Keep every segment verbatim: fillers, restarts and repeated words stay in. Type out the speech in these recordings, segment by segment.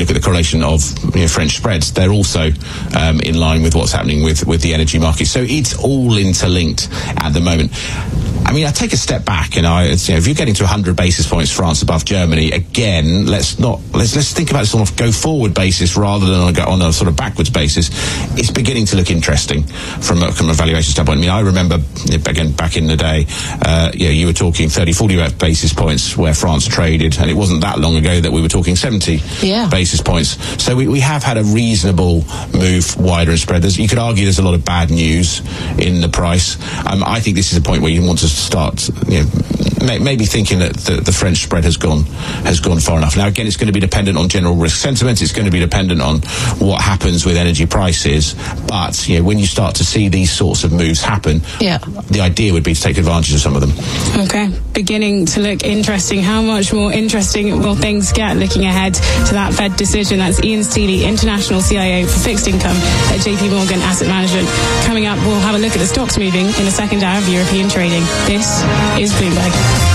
look at the correlation of you know, French spreads, they're also um, in line with what's happening with, with the energy market. So it's all interlinked at the moment. I mean, I take a step back, and I, it's, you know, if you're getting to one hundred basis points, France above Germany, again, let's not let's let's think about this on a go forward basis rather than on a, on a sort of backwards basis. It's beginning to look interesting from a, from a valuation standpoint. I mean, I remember again back in the day, uh, you know, you were talking thirty, forty basis points where France traded, and it wasn't that long ago that we were talking seventy yeah. basis points. So we, we have had a reasonable move wider in spread. There's, you could argue there's a lot of bad news in the price. Um, I think this is a point where you want to start, you know, may, maybe thinking that the, the French spread has gone has gone far enough. Now, again, it's going to be dependent on general risk sentiment. It's going to be dependent on what happens with energy prices. But you know, when you start to see these sorts of moves happen, yeah. the idea would be to take advantage of some of them. Okay, beginning to look interesting. How much more interesting will things get looking ahead to that Fed decision? That's Ian Steely, International C I O for Fixed Income at J P Morgan Asset Management. Coming up, we'll have a look at the stocks moving in the second hour of European trading. This is Bloomberg.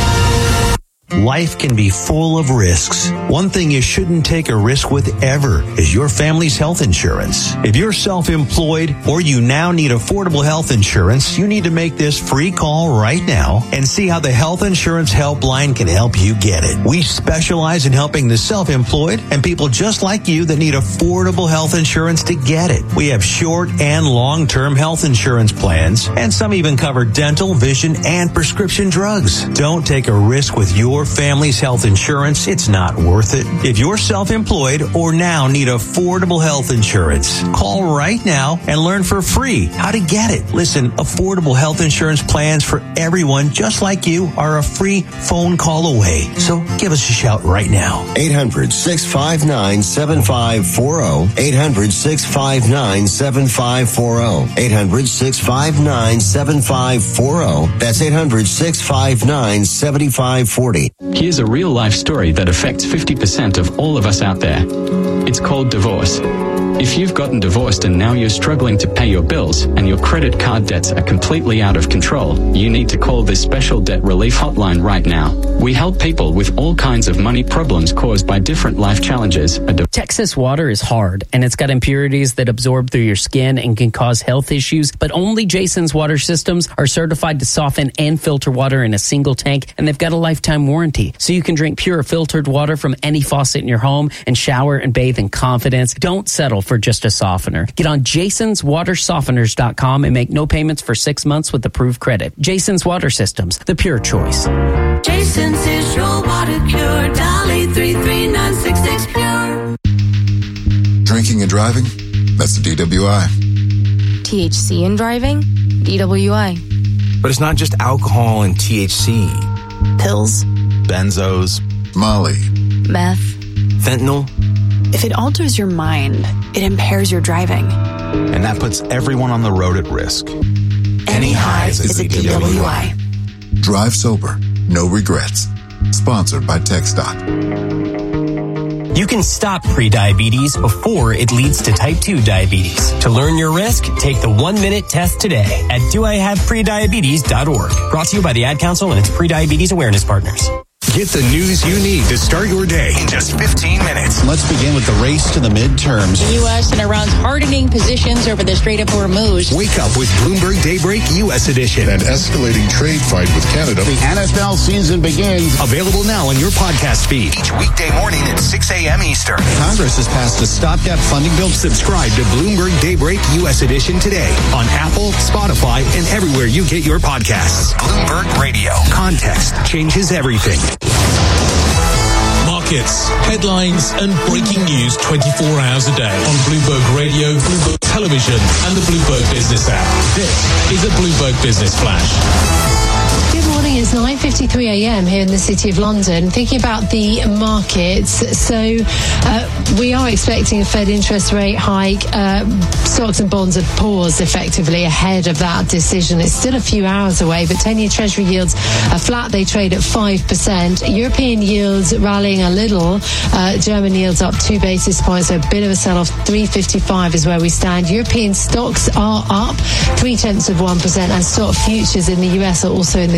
Life can be full of risks. One thing you shouldn't take a risk with ever is your family's health insurance. If you're self-employed or you now need affordable health insurance, you need to make this free call right now and see how the Health Insurance Helpline can help you get it. We specialize in helping the self-employed and people just like you that need affordable health insurance to get it. We have short and long-term health insurance plans, and some even cover dental, vision, and prescription drugs. Don't take a risk with your family's health insurance. It's not worth it. If you're self-employed or now need affordable health insurance, call right now and learn for free how to get it. Listen, affordable health insurance plans for everyone just like you are a free phone call away. So give us a shout right now. eight hundred, six five nine, seven five four zero. eight hundred, six five nine, seven five four zero. eight hundred, six five nine, seven five four zero. That's eight hundred, six five nine, seven five four zero. Here's a real-life story that affects fifty percent of all of us out there. It's called divorce. If you've gotten divorced and now you're struggling to pay your bills and your credit card debts are completely out of control, you need to call this special debt relief hotline right now. We help people with all kinds of money problems caused by different life challenges. Texas water is hard, and it's got impurities that absorb through your skin and can cause health issues, but only Jason's water systems are certified to soften and filter water in a single tank, and they've got a lifetime warranty, so you can drink pure filtered water from any faucet in your home and shower and bathe in confidence. Don't settle for just a softener. Get on jasons water softeners dot com and make no payments for six months with approved credit. Jason's Water Systems, the pure choice. Jason's is your water cure. Dial eight three three, nine six six, pure. Drinking and driving? That's the D W I. T H C in driving? D W I. But it's not just alcohol and T H C. Pills. Benzos. Molly. Meth. Fentanyl. If it alters your mind, it impairs your driving. And that puts everyone on the road at risk. Any highs is a D W I. Drive sober. No regrets. Sponsored by TxDOT. You can stop prediabetes before it leads to type two diabetes. To learn your risk, take the one-minute test today at do I have prediabetes dot org. Brought to you by the Ad Council and its prediabetes awareness partners. Get the news you need to start your day in just fifteen minutes. Let's begin with the race to the midterms. The U S and Iran's hardening positions over the Strait of Hormuz. Wake up with Bloomberg Daybreak U S Edition. An escalating trade fight with Canada. The N F L season begins. Available now on your podcast feed each weekday morning at six a.m. Eastern. Congress has passed a stopgap funding bill. Subscribe to Bloomberg Daybreak U S Edition today on Apple, Spotify, and everywhere you get your podcasts. Bloomberg Radio. Context changes everything. Markets, headlines, and breaking news twenty-four hours a day on Bloomberg Radio, Bloomberg Television, and the Bloomberg Business app. This is a Bloomberg Business Flash. Good morning, it's nine fifty-three a.m. here in the City of London. Thinking about the markets, so uh, we are expecting a Fed interest rate hike. Uh, stocks and bonds have paused effectively ahead of that decision. It's still a few hours away, but ten-year Treasury yields are flat. They trade at five percent. European yields rallying a little. Uh, German yields up two basis points, so a bit of a sell-off. three fifty-five is where we stand. European stocks are up three-tenths of one percent, and stock futures in the U S are also in the green with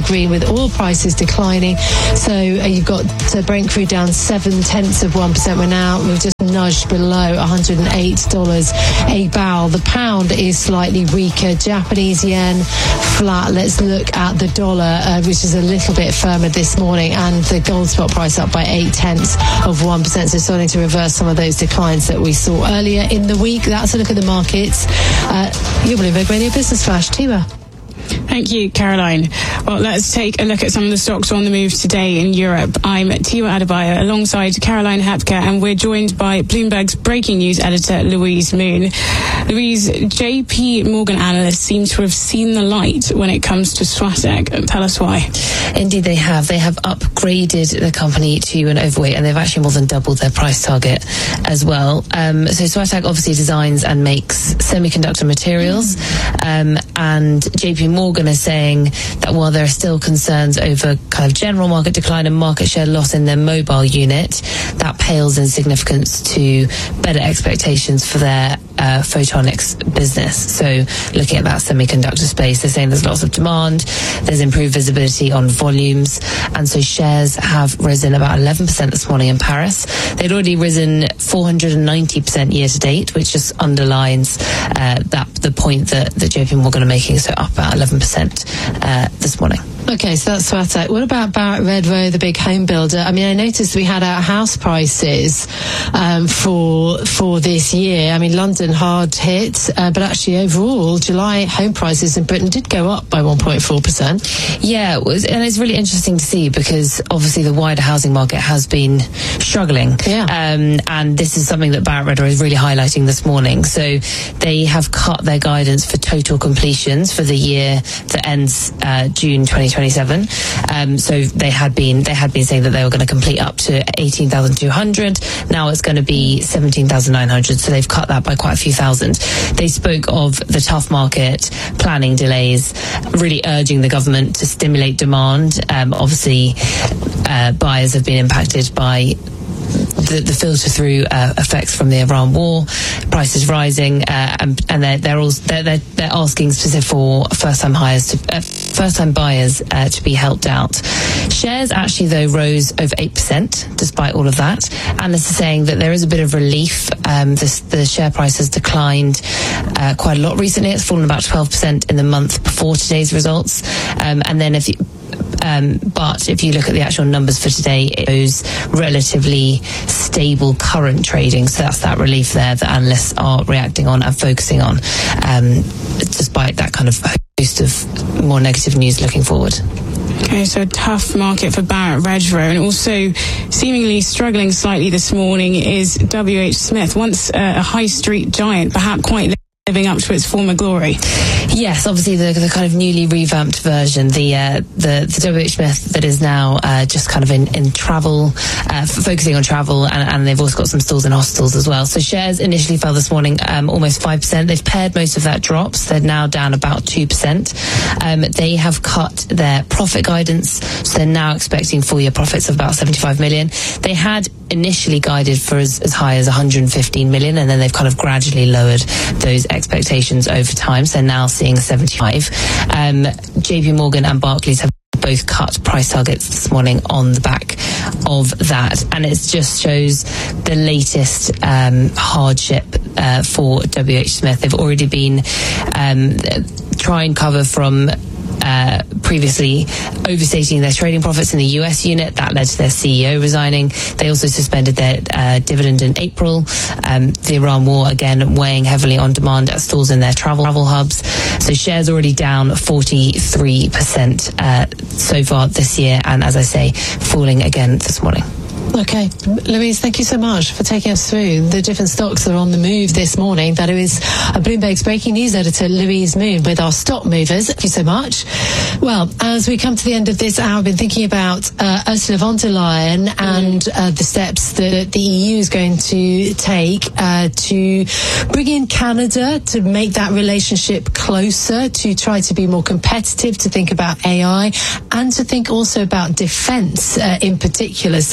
with oil prices declining. So uh, you've got uh, Brent crude down seven tenths of one percent. We're now, we've just nudged below one hundred eight dollars a barrel. The pound is slightly weaker. Japanese yen flat. Let's look at the dollar, uh, which is a little bit firmer this morning, and the gold spot price up by eight tenths of one percent. So starting to reverse some of those declines that we saw earlier in the week. That's a look at the markets. Uh, your Bloomberg Radio Business Flash. Tiwa. Thank you, Caroline. Well, let's take a look at some of the stocks on the move today in Europe. I'm Tiwa Adebayo alongside Caroline Hapke, and we're joined by Bloomberg's breaking news editor, Louise Moon. Louise, J P Morgan analysts seem to have seen the light when it comes to Swatek. Tell us why. Indeed, they have. They have upgraded the company to an overweight, and they've actually more than doubled their price target as well. Um, so Swatek obviously designs and makes semiconductor materials, um, and J P Morgan is saying that while there are still concerns over kind of general market decline and market share loss in their mobile unit, that pales in significance to better expectations for their uh, photonics business. So looking at that semiconductor space, they're saying there's lots of demand, there's improved visibility on volumes, and so shares have risen about eleven percent this morning in Paris. They'd already risen four hundred ninety percent year to date, which just underlines uh, that the point that, that J P Morgan are making, so up about eleven percent uh, this morning. Okay, so that's Swatek. What about Barrett Redrow, the big home builder? I mean, I noticed we had our house prices um, for for this year. I mean, London hard hit, uh, but actually overall, July home prices in Britain did go up by one point four percent. Yeah, it was, and it's really interesting to see because obviously the wider housing market has been struggling. Yeah. Um, and this is something that Barrett Redrow is really highlighting this morning. So they have cut their guidance for total completions for the year that ends uh, June twenty twenty-seven. Um, so they had been they had been saying that they were going to complete up to eighteen thousand two hundred. Now it's going to be seventeen thousand nine hundred. So they've cut that by quite a few thousand. They spoke of the tough market, planning delays, really urging the government to stimulate demand. Um, obviously, uh, buyers have been impacted by The, the filter through uh, effects from the Iran war, prices rising, uh, and, and they're they're, all, they're they're they're asking specific for first time hires to uh, first time buyers uh, to be helped out. Shares actually though rose over eight percent despite all of that. Analysts are saying that there is a bit of relief. Um, this, the share price has declined uh, quite a lot recently. It's fallen about twelve percent in the month before today's results, um, and then if you Um, but if you look at the actual numbers for today, it shows relatively stable current trading. So that's that relief there that analysts are reacting on and focusing on, um, despite that kind of host of more negative news looking forward. Okay, so a tough market for Barrett Redrow, and also seemingly struggling slightly this morning is W H Smith, once uh, a high street giant, perhaps quite living up to its former glory. Yes, obviously the, the kind of newly revamped version, the uh, the, the W H Smith that is now uh, just kind of in, in travel, uh, focusing on travel, and, and they've also got some stores in hostels as well. So shares initially fell this morning um, almost five percent. They've pared most of that drop, so they're now down about two percent. Um, they have cut their profit guidance, so they're now expecting full year profits of about seventy-five million. They had initially guided for as, as high as one hundred fifteen million, and then they've kind of gradually lowered those expectations over time, so now seeing seventy-five. Um, J P Morgan and Barclays have both cut price targets this morning on the back of that, and it just shows the latest um, hardship uh, for W H Smith. They've already been um, try and cover from Uh, previously overstating their trading profits in the U S unit. That led to their C E O resigning. They also suspended their uh, dividend in April. Um, the Iran war, again, weighing heavily on demand at stores in their travel, travel hubs. So shares already down forty-three percent uh, so far this year, and as I say, falling again this morning. Okay, Louise, thank you so much for taking us through the different stocks that are on the move this morning. That is uh, Bloomberg's breaking news editor, Louise Moon, with our stock movers. Thank you so much. Well, as we come to the end of this hour, I've been thinking about uh, Ursula von der Leyen and uh, the steps that the E U is going to take uh, to bring in Canada, to make that relationship closer, to try to be more competitive, to think about A I, and to think also about defence uh, in particular. So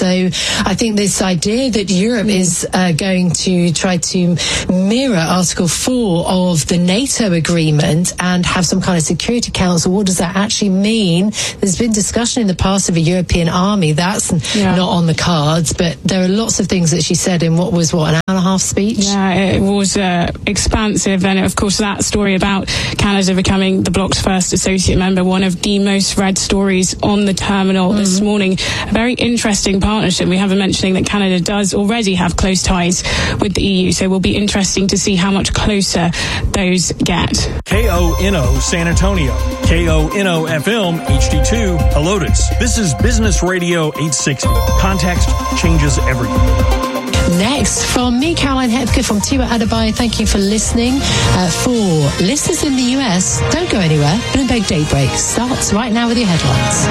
I think this idea that Europe is uh, going to try to mirror Article four of the NATO agreement and have some kind of Security Council, what does that actually mean? There's been discussion in the past of a European army. That's yeah. not on the cards, but there are lots of things that she said in what was, what, an hour and a half speech? Yeah, it was uh, expansive. And, of course, that story about Canada becoming the bloc's first associate member, one of the most read stories on the terminal mm. this morning. A very interesting partnership. We have been mentioning that Canada does already have close ties with the E U, so it will be interesting to see how much closer those get. K O N O San Antonio, K O N O F M H D two Helotes. This is Business Radio eight sixty. Context changes everything. Next, from me, Caroline Hepker, from Tiwa Adebayo, thank you for listening. Uh, for listeners in the U S, don't go anywhere. Bloomberg Daybreak starts right now with your headlines.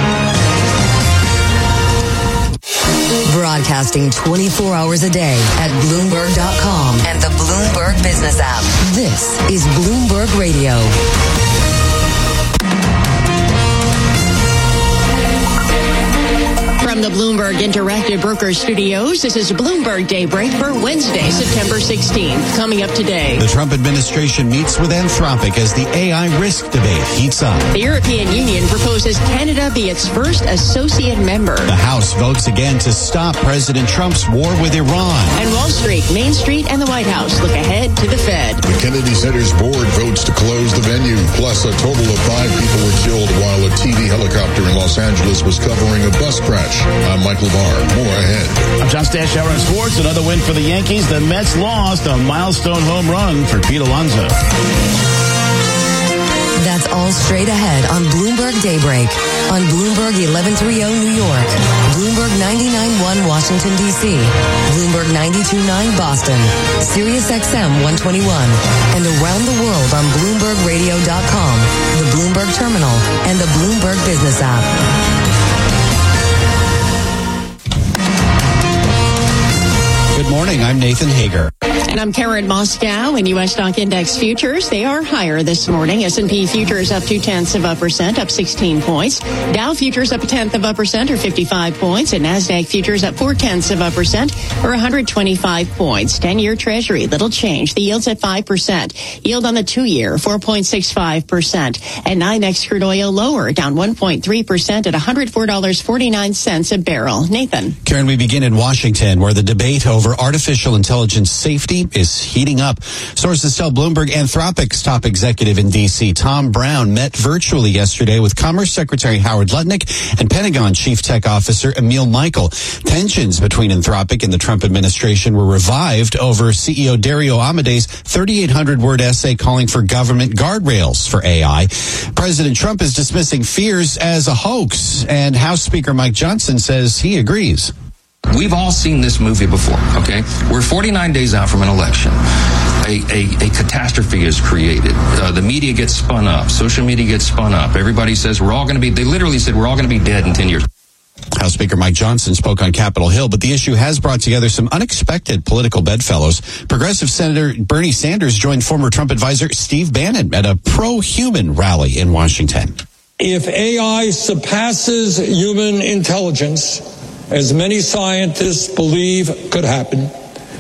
Broadcasting twenty-four hours a day at Bloomberg dot com and the Bloomberg Business app. This is Bloomberg Radio. From the Bloomberg Interactive Brokers Studios, this is Bloomberg Daybreak for Wednesday, September sixteenth. Coming up today, the Trump administration meets with Anthropic as the A I risk debate heats up. The European Union proposes Canada be its first associate member. The House votes again to stop President Trump's war with Iran. And Wall Street, Main Street, and the White House look ahead to the Fed. The Kennedy Center's board votes to close the venue. Plus, a total of five people were killed while a T V helicopter in Los Angeles was covering a bus crash. I'm Michael Barr. More ahead. I'm John Stash, Hour in Sports. Another win for the Yankees. The Mets lost a milestone home run for Pete Alonso. That's all straight ahead on Bloomberg Daybreak. On Bloomberg eleven thirty New York. Bloomberg ninety-nine point one Washington, D C. Bloomberg ninety-two point nine Boston. Sirius X M one twenty-one. And around the world on Bloomberg Radio dot com, the Bloomberg Terminal, and the Bloomberg Business app. Good morning. I'm Nathan Hager. And I'm Karen Moscow. In U S stock index futures, they are higher this morning. S and P futures up two tenths of a percent, up sixteen points. Dow futures up a tenth of a percent, or fifty-five points. And NASDAQ futures up four tenths of a percent, or one hundred twenty-five points. ten-year Treasury, little change. The yield's at five percent. Yield on the two-year, four point six five percent. And NYMEX crude oil lower, down one point three percent at one hundred four dollars and forty-nine cents a barrel. Nathan. Karen, we begin in Washington, where the debate over artificial intelligence safety is heating up. Sources tell Bloomberg Anthropic's top executive in D C, Tom Brown, met virtually yesterday with Commerce Secretary Howard Lutnick and Pentagon Chief Tech Officer Emil Michael. Tensions between Anthropic and the Trump administration were revived over C E O Dario Amadei's thirty-eight hundred word essay calling for government guardrails for A I. President Trump is dismissing fears as a hoax, and House Speaker Mike Johnson says he agrees. We've all seen this movie before, okay? We're forty-nine days out from an election. A, a, a catastrophe is created. Uh, the media gets spun up. Social media gets spun up. Everybody says we're all going to be, they literally said we're all going to be dead in ten years. House Speaker Mike Johnson spoke on Capitol Hill, but the issue has brought together some unexpected political bedfellows. Progressive Senator Bernie Sanders joined former Trump advisor Steve Bannon at a pro-human rally in Washington. If A I surpasses human intelligence, as many scientists believe could happen,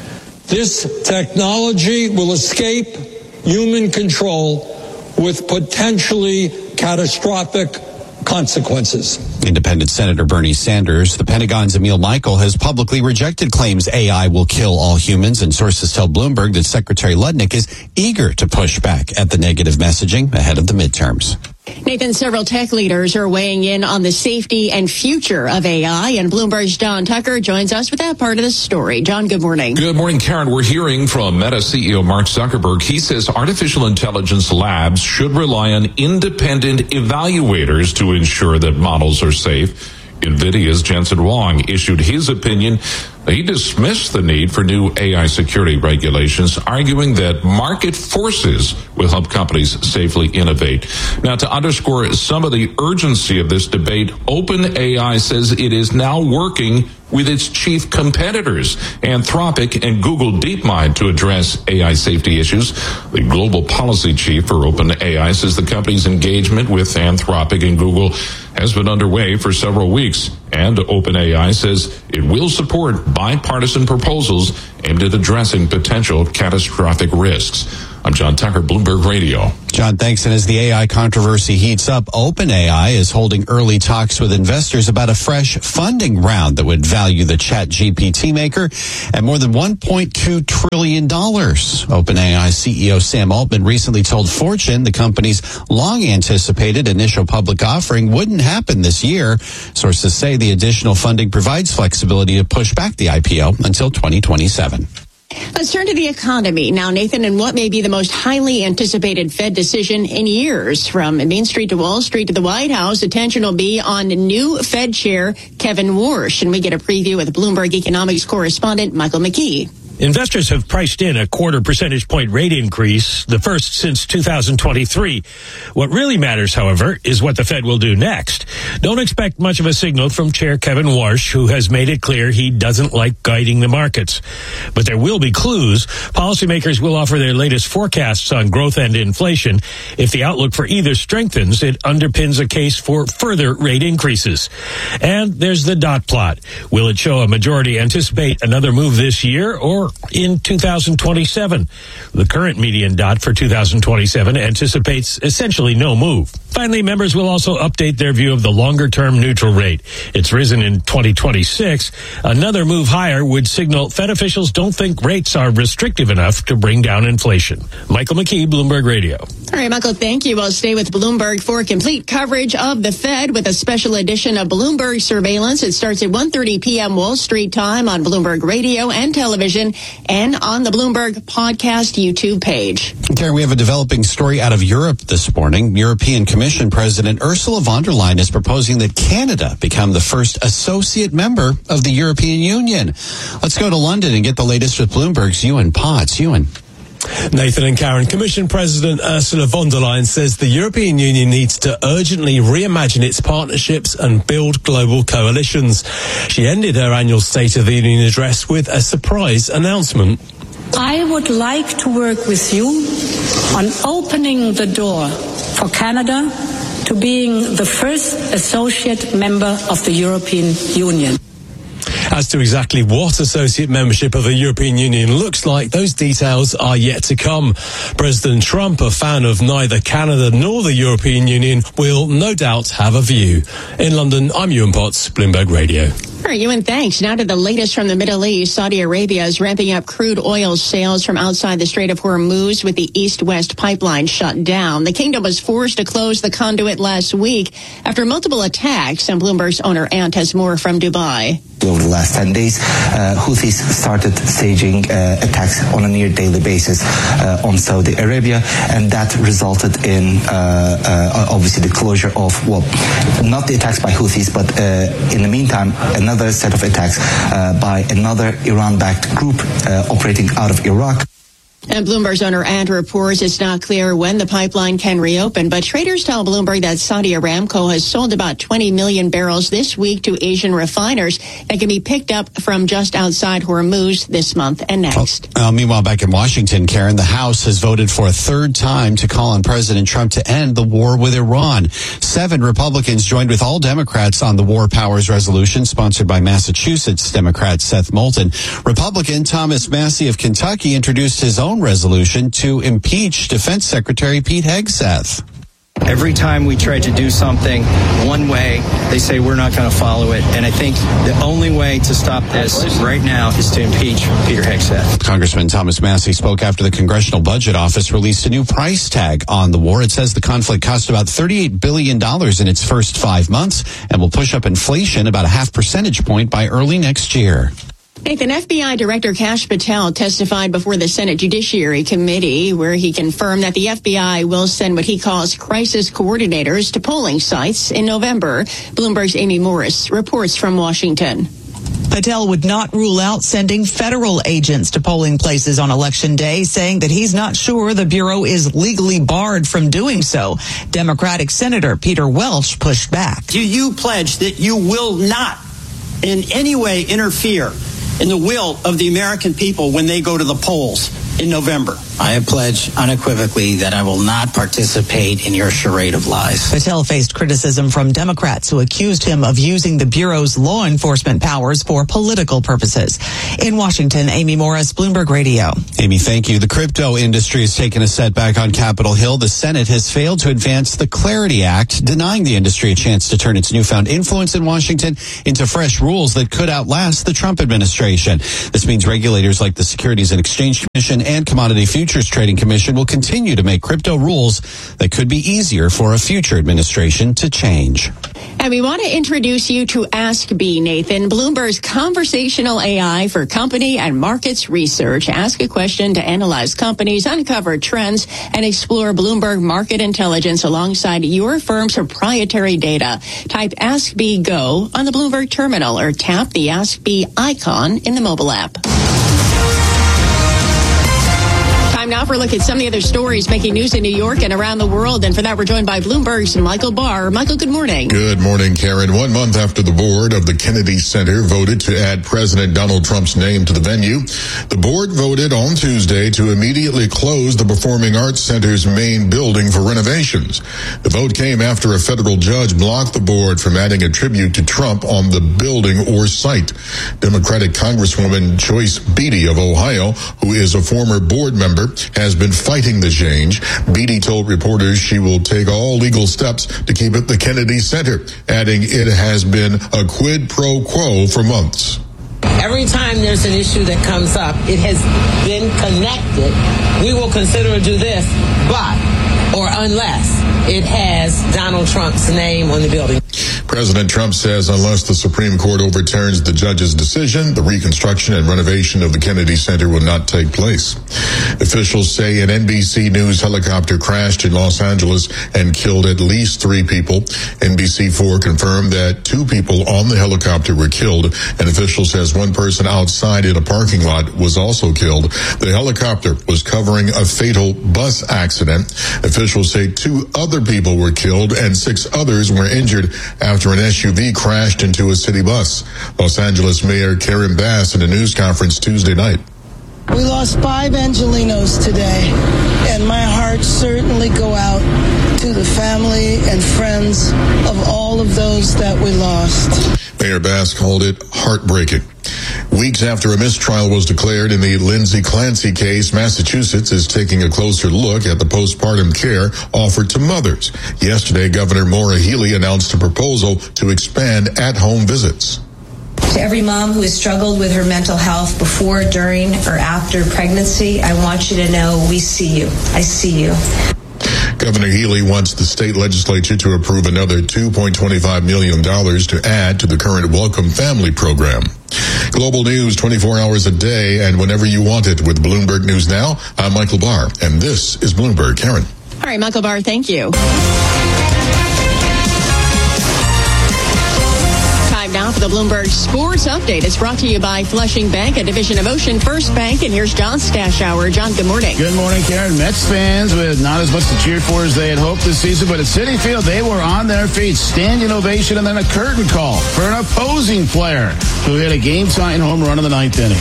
this technology will escape human control with potentially catastrophic consequences. Independent Senator Bernie Sanders, the Pentagon's Emil Michael, has publicly rejected claims A I will kill all humans, and sources tell Bloomberg that Secretary Lutnick is eager to push back at the negative messaging ahead of the midterms. Nathan, several tech leaders are weighing in on the safety and future of A I, and Bloomberg's John Tucker joins us with that part of the story. John, good morning. Good morning, Karen. We're hearing from Meta C E O Mark Zuckerberg. He says artificial intelligence labs should rely on independent evaluators to ensure that models are safe. NVIDIA's Jensen Huang issued his opinion. He dismissed the need for new A I security regulations, arguing that market forces will help companies safely innovate. Now, to underscore some of the urgency of this debate, OpenAI says it is now working with its chief competitors, Anthropic and Google DeepMind, to address A I safety issues. The global policy chief for OpenAI says the company's engagement with Anthropic and Google has been underway for several weeks, and OpenAI says it will support bipartisan proposals aimed at addressing potential catastrophic risks. I'm John Tucker, Bloomberg Radio. John, thanks. And as the A I controversy heats up, OpenAI is holding early talks with investors about a fresh funding round that would value the Chat G P T maker at more than one point two trillion dollars. OpenAI C E O Sam Altman recently told Fortune the company's long-anticipated initial public offering wouldn't happen this year. Sources say the additional funding provides flexibility to push back the I P O until twenty twenty-seven. Let's turn to the economy now, Nathan, and what may be the most highly anticipated Fed decision in years. From Main Street to Wall Street to the White House, attention will be on new Fed Chair Kevin Warsh. And we get a preview with Bloomberg economics correspondent Michael McKee. Investors have priced in a quarter percentage point rate increase, the first since two thousand twenty-three. What really matters, however, is what the Fed will do next. Don't expect much of a signal from Chair Kevin Warsh, who has made it clear he doesn't like guiding the markets. But there will be clues. Policymakers will offer their latest forecasts on growth and inflation. If the outlook for either strengthens, it underpins a case for further rate increases. And there's the dot plot. Will it show a majority anticipate another move this year or in two thousand twenty-seven. The current median dot for two thousand twenty-seven anticipates essentially no move. Finally, members will also update their view of the longer-term neutral rate. It's risen in twenty twenty-six. Another move higher would signal Fed officials don't think rates are restrictive enough to bring down inflation. Michael McKee, Bloomberg Radio. All right, Michael, thank you. I'll stay with Bloomberg for complete coverage of the Fed with a special edition of Bloomberg Surveillance. It starts at one thirty p.m. Wall Street time on Bloomberg Radio and television and on the Bloomberg Podcast YouTube page. Karen, we have a developing story out of Europe this morning. European Commission President Ursula von der Leyen is proposing that Canada become the first associate member of the European Union. Let's go to London and get the latest with Bloomberg's Ewan Potts. Ewan. Nathan and Karen, Commission President Ursula von der Leyen says the European Union needs to urgently reimagine its partnerships and build global coalitions. She ended her annual State of the Union address with a surprise announcement. I would like to work with you on opening the door for Canada to being the first associate member of the European Union. As to exactly what associate membership of the European Union looks like, those details are yet to come. President Trump, a fan of neither Canada nor the European Union, will no doubt have a view. In London, I'm Ewan Potts, Bloomberg Radio. All right, Ewan, thanks. Now to the latest from the Middle East. Saudi Arabia is ramping up crude oil sales from outside the Strait of Hormuz with the east-west pipeline shut down. The kingdom was forced to close the conduit last week after multiple attacks, and Bloomberg's owner Ant has more from Dubai. Over the last ten days, uh, Houthis started staging uh, attacks on a near daily basis uh, on Saudi Arabia, and that resulted in uh, uh, obviously the closure of, well, not the attacks by Houthis, but uh, in the meantime, another set of attacks uh, by another Iran-backed group uh, operating out of Iraq. And Bloomberg's owner Ant reports it's not clear when the pipeline can reopen, but traders tell Bloomberg that Saudi Aramco has sold about twenty million barrels this week to Asian refiners that can be picked up from just outside Hormuz this month and next. Uh, meanwhile, back in Washington, Karen, the House has voted for a third time to call on President Trump to end the war with Iran. Seven Republicans joined with all Democrats on the War Powers Resolution, sponsored by Massachusetts Democrat Seth Moulton. Republican Thomas Massie of Kentucky introduced his own resolution to impeach Defense Secretary Pete Hegseth. Every time we try to do something one way, they say we're not going to follow it. And I think the only way to stop this right now is to impeach Peter Hegseth. Congressman Thomas Massie spoke after the Congressional Budget Office released a new price tag on the war. It says the conflict cost about thirty-eight billion dollars in its first five months and will push up inflation about a half percentage point by early next year. Nathan, F B I Director Kash Patel testified before the Senate Judiciary Committee, where he confirmed that the F B I will send what he calls crisis coordinators to polling sites in November. Bloomberg's Amy Morris reports from Washington. Patel would not rule out sending federal agents to polling places on Election Day, saying that he's not sure the Bureau is legally barred from doing so. Democratic Senator Peter Welch pushed back. Do you pledge that you will not in any way interfere in the will of the American people when they go to the polls in November. I have pledged unequivocally that I will not participate in your charade of lies. Patel faced criticism from Democrats who accused him of using the Bureau's law enforcement powers for political purposes. In Washington, Amy Morris, Bloomberg Radio. Amy, thank you. The crypto industry has taken a setback on Capitol Hill. The Senate has failed to advance the Clarity Act, denying the industry a chance to turn its newfound influence in Washington into fresh rules that could outlast the Trump administration. This means regulators like the Securities and Exchange Commission and Commodity Futures Trading Commission will continue to make crypto rules that could be easier for a future administration to change. And we want to introduce you to Ask B, Nathan, Bloomberg's conversational A I for company and markets research. Ask a question to analyze companies, uncover trends, and explore Bloomberg market intelligence alongside your firm's proprietary data. Type Ask B Go on the Bloomberg terminal or tap the Ask B icon in the mobile app. Time now for a look at some of the other stories making news in New York and around the world. And for that, we're joined by Bloomberg's Michael Barr. Michael, good morning. Good morning, Karen. One month after the board of the Kennedy Center voted to add President Donald Trump's name to the venue, the board voted on Tuesday to immediately close the Performing Arts Center's main building for renovations. The vote came after a federal judge blocked the board from adding a tribute to Trump on the building or site. Democratic Congresswoman Joyce Beatty of Ohio, who is a former board member, has been fighting the change. Beatty told reporters she will take all legal steps to keep it the Kennedy Center, adding it has been a quid pro quo for months. Every time there's an issue that comes up, it has been connected. We will consider to do this, but, or unless it has Donald Trump's name on the building. President Trump says unless the Supreme Court overturns the judge's decision, the reconstruction and renovation of the Kennedy Center will not take place. Officials say an N B C News helicopter crashed in Los Angeles and killed at least three people. N B C four confirmed that two people on the helicopter were killed, and officials says one person outside in a parking lot was also killed. The helicopter was covering a fatal bus accident. Officials say two other people were killed and six others were injured after an S U V crashed into a city bus. Los Angeles Mayor Karen Bass in a news conference Tuesday night. We lost five Angelinos today, and my heart certainly go out to the family and friends of all of those that we lost. Mayor Bass called it heartbreaking. Weeks after a mistrial was declared in the Lindsay Clancy case, Massachusetts is taking a closer look at the postpartum care offered to mothers. Yesterday, Governor Maura Healey announced a proposal to expand at-home visits. To every mom who has struggled with her mental health before, during, or after pregnancy, I want you to know we see you. I see you. Governor Healey wants the state legislature to approve another two point two five million dollars to add to the current Welcome Family program. Global news twenty-four hours a day and whenever you want it with Bloomberg News Now. I'm Michael Barr, and this is Bloomberg. Karen. All right, Michael Barr, thank you. Now for the Bloomberg Sports Update. It's brought to you by Flushing Bank, a division of Ocean First Bank. And here's John Stashower. John, good morning. Good morning, Karen. Mets fans with not as much to cheer for as they had hoped this season, but at Citi Field, they were on their feet, standing ovation, and then a curtain call for an opposing player who hit a game-tying home run in the ninth inning.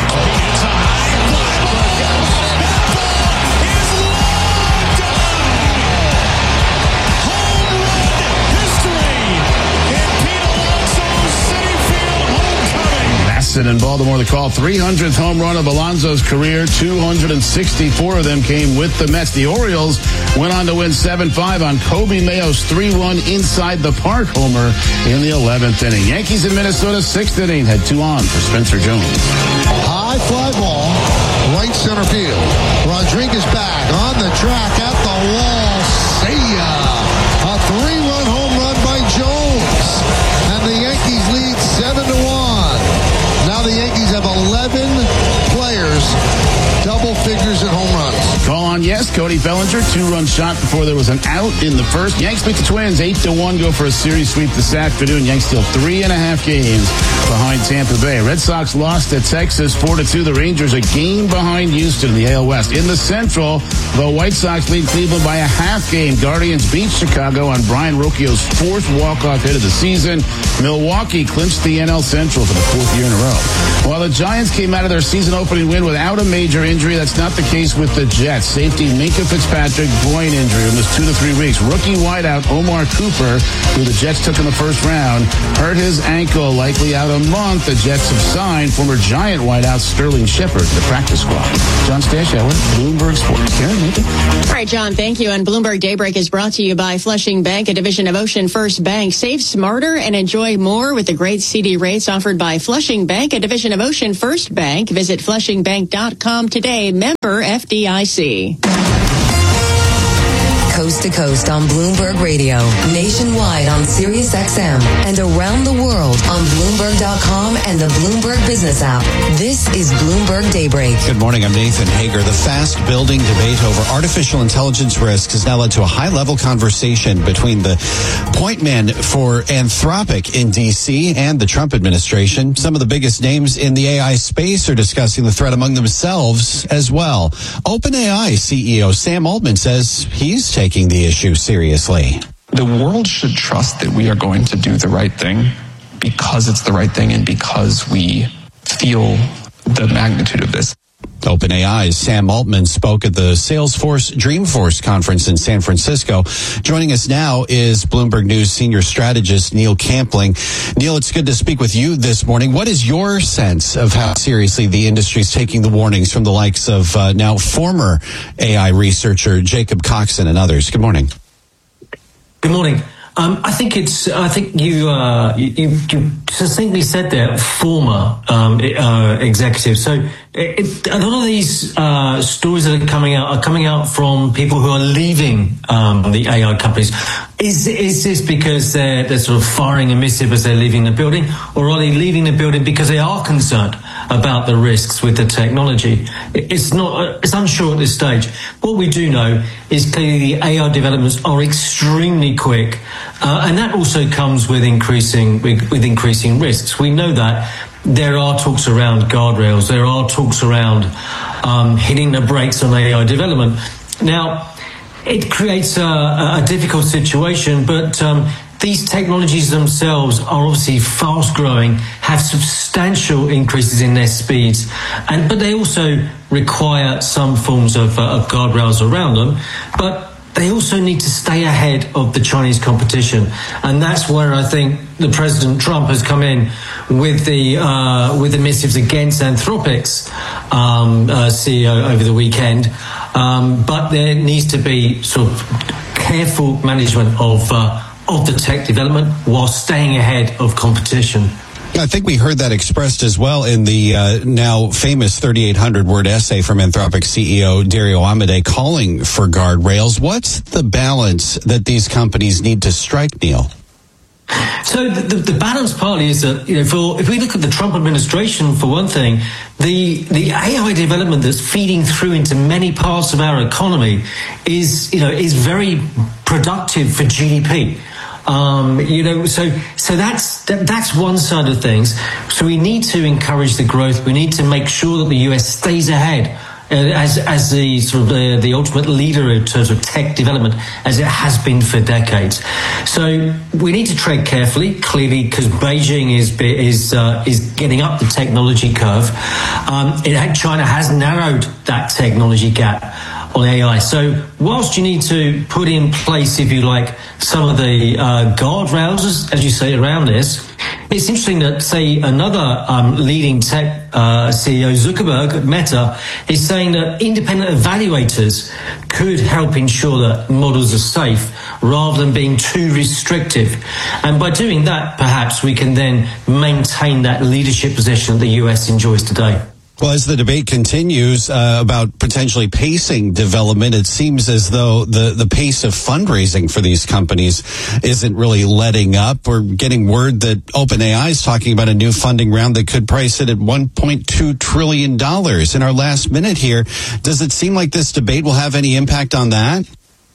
In Baltimore, the call three hundredth home run of Alonso's career. two hundred sixty-four of them came with the Mets. The Orioles went on to win seven five on Kobe Mayo's three-run inside the park homer in the eleventh inning. Yankees in Minnesota, sixth inning, had two on for Spencer Jones. High fly ball, right center field. Rodriguez back on the track at the wall. See ya! A three-run home run by Jones, and the Yankees lead seven to one. Now the Yankees have eleven players, double figures in home runs. Call on yes, Cody Bellinger, two-run shot before there was an out in the first. Yanks beat the Twins eight to one, go for a series sweep this afternoon. Yanks still three and a half games behind Tampa Bay. Red Sox lost at Texas four to two. The Rangers a game behind Houston in the A L West. In the Central, the White Sox lead Cleveland by a half game. Guardians beat Chicago on Brian Rocchio's fourth walk-off hit of the season. Milwaukee clinched the N L Central for the fourth year in a row. While the Giants came out of their season-opening win without a major injury, that's not the case with the Jets. Safety Minkah Fitzpatrick, groin injury, will miss two to three weeks. Rookie wideout Omar Cooper, who the Jets took in the first round, hurt his ankle, likely out a month. The Jets have signed former Giant wideout Sterling Shepard to the practice squad. John Stashower, Bloomberg Sports. Karen, Nathan. All right, John, thank you. And Bloomberg Daybreak is brought to you by Flushing Bank, a division of Ocean First Bank. Save smarter and enjoy more with the great C D rates offered by Flushing Bank, a division of Ocean First Bank. Visit flushing bank dot com today. Member F D I C. Coast to coast on Bloomberg Radio, nationwide on Sirius X M, and around the world on Bloomberg dot com and the Bloomberg Business app. This is Bloomberg Daybreak. Good morning, I'm Nathan Hager. The fast-building debate over artificial intelligence risks has now led to a high-level conversation between the point men for Anthropic in D C and the Trump administration. Some of the biggest names in the A I space are discussing the threat among themselves as well. OpenAI C E O Sam Altman says he's taking taking the issue seriously. The world should trust that we are going to do the right thing because it's the right thing and because we feel the magnitude of this. OpenAI's Sam Altman spoke at the Salesforce Dreamforce conference in San Francisco. Joining us now is Bloomberg News senior strategist Neil Campling. Neil, it's good to speak with you this morning. What is your sense of how seriously the industry is taking the warnings from the likes of uh, now former A I researcher Jacob Coxon and others? Good morning. Good morning. Um, I think it's. I think you, uh, you, you succinctly said there, former um, uh, executives. So it, a lot of these uh, stories that are coming out are coming out from people who are leaving um, the A I companies. Is is this because they're they're sort of firing a missive as they're leaving the building, or are they leaving the building because they are concerned about the risks with the technology? It's not. It's unsure at this stage. What we do know is clearly the A I developments are extremely quick. Uh, and that also comes with increasing with, with increasing risks. We know that there are talks around guardrails. There are talks around um, hitting the brakes on A I development. Now, it creates a, a difficult situation, but um, these technologies themselves are obviously fast growing, have substantial increases in their speeds, and but they also require some forms of, uh, of guardrails around them. But they also need to stay ahead of the Chinese competition, and that's where I think the President Trump has come in with the uh, with the missives against Anthropic's um, uh, C E O over the weekend. Um, but there needs to be sort of careful management of uh, of the tech development while staying ahead of competition. I think we heard that expressed as well in the uh, now famous thirty-eight hundred word essay from Anthropic C E O Dario Amodei calling for guardrails. What's the balance that these companies need to strike, Neil? So the, the, the balance partly is that, you know, for, if we look at the Trump administration, for one thing, the the A I development that's feeding through into many parts of our economy is, you know, is very productive for G D P. Um, you know, so so that's that, that's one side of things. So we need to encourage the growth. We need to make sure that the U S stays ahead uh, as as the sort of the, the ultimate leader in terms of tech development, as it has been for decades. So we need to tread carefully, clearly, because Beijing is is uh, is getting up the technology curve. Um, it, China has narrowed that technology gap on A I. So whilst you need to put in place, if you like, some of the uh, guardrails, as you say, around this, it's interesting that, say, another um, leading tech uh, C E O, Zuckerberg at Meta, is saying that independent evaluators could help ensure that models are safe rather than being too restrictive. And by doing that, perhaps we can then maintain that leadership position that the U S enjoys today. Well, as the debate continues uh, about potentially pacing development, it seems as though the, the pace of fundraising for these companies isn't really letting up. We're getting word that OpenAI is talking about a new funding round that could price it at one point two trillion dollars. In our last minute here, does it seem like this debate will have any impact on that?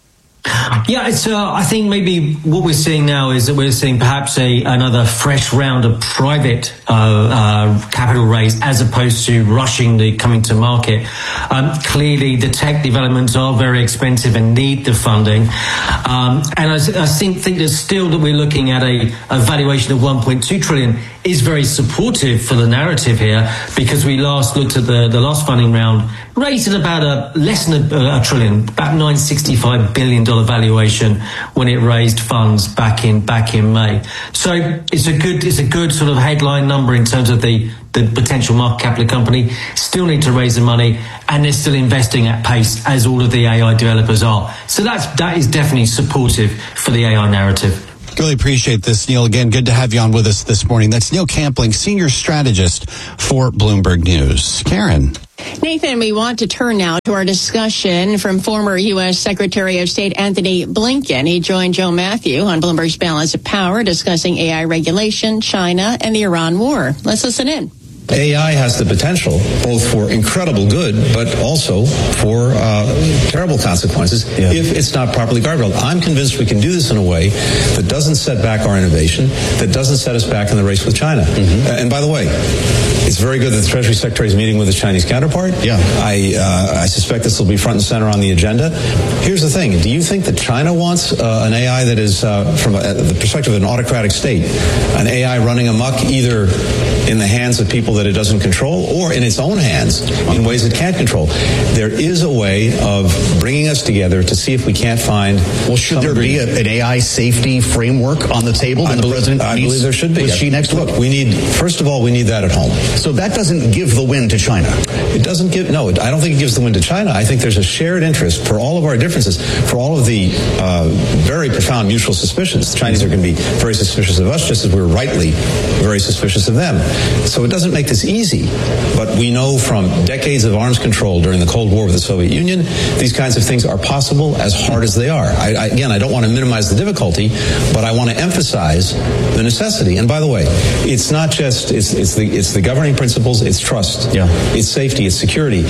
Yeah, it's. Uh, I think maybe what we're seeing now is that we're seeing perhaps a another fresh round of private uh, uh, capital raise as opposed to rushing the coming to market. Um, clearly, the tech developments are very expensive and need the funding. Um, and I, I think, think that still that we're looking at a, a valuation of one point two trillion is very supportive for the narrative here, because we last looked at the, the last funding round, raised at about a less than a, a trillion, about nine hundred sixty-five billion dollars valuation when it raised funds back in back in May. So it's a good it's a good sort of headline number in terms of the, the potential market cap of the company. Still need to raise the money, and they're still investing at pace, as all of the A I developers are. So that's that is definitely supportive for the A I narrative. Really appreciate this, Neil. Again, good to have you on with us this morning. That's Neil Campling, Senior Strategist for Bloomberg News. Karen. Nathan, we want to turn now to our discussion from former U S Secretary of State Anthony Blinken. He joined Joe Matthew on Bloomberg's Balance of Power, discussing A I regulation, China, and the Iran war. Let's listen in. A I has the potential both for incredible good, but also for uh, terrible consequences yeah. if it's not properly guardrailed. I'm convinced we can do this in a way that doesn't set back our innovation, that doesn't set us back in the race with China. Mm-hmm. Uh, and by the way, it's very good that the Treasury Secretary is meeting with his Chinese counterpart. Yeah. I uh, I suspect this will be front and center on the agenda. Here's the thing. Do you think that China wants uh, an A I that is, uh, from a, the perspective of an autocratic state, an A I running amok either in the hands of people that it doesn't control or in its own hands in ways it can't control? There is a way of bringing us together to see if we can't find... Well, should there be a, an A I safety framework on the table that I the believe, president I needs believe there should be. with Xi next Look, week? we need, first of all, we need that at home. So that doesn't give the win to China? It doesn't give, no, I don't think it gives the win to China. I think there's a shared interest for all of our differences, for all of the uh, very profound mutual suspicions. The Chinese are going to be very suspicious of us, just as we're rightly very suspicious of them. So it doesn't make this easy, but we know from decades of arms control during the Cold War with the Soviet Union, these kinds of things are possible, as hard as they are. I, I, again, I don't want to minimize the difficulty, but I want to emphasize the necessity. And by the way, it's not just, it's, it's, the, it's the governing principles, it's trust, yeah. it's safety, it's security.